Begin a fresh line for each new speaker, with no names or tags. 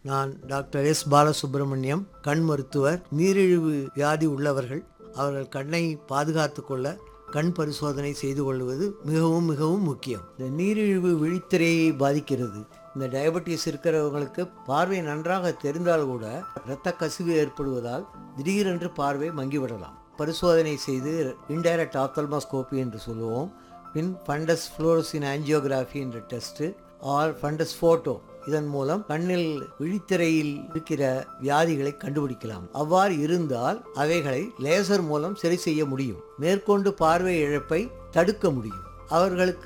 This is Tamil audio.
நான் டாக்டர் எஸ் பாலசுப்ரமணியம், கண் மருத்துவர். நீரிழிவு வியாதி உள்ளவர்கள் அவர்கள் கண்ணை பாதுகாத்து கொள்ள கண் பரிசோதனை செய்து கொள்வது மிகவும் மிகவும் முக்கியம். இந்த நீரிழிவு விழித்திரையை பாதிக்கிறது. இந்த டயபெட்டிஸ் இருக்கிறவங்களுக்கு பார்வை நன்றாக தெரிந்தால் கூட இரத்த கசிவு ஏற்படுவதால் திடீரென்று பார்வை மங்கிவிடலாம். பரிசோதனை செய்து இன்டைரக்ட் ஆப்தல்மாஸ்கோபி என்று சொல்லுவோம். பின் ஃபண்டஸ் ஃப்ளோரசின் ஆஞ்சியோகிராஃபி என்ற டெஸ்ட் ஆர் ஃபண்டஸ் ஃபோட்டோ, இதன் மூலம் கண்ணில் விழித்திரையில் இருக்கிற வியாதிகளை கண்டுபிடிக்கலாம். அவ்வாறு இருந்தால் அவைகளை லேசர் மூலம் சரி செய்ய முடியும். மேற்கொண்டு பார்வை இழப்பை தடுக்க முடியும். அவர்களுக்கு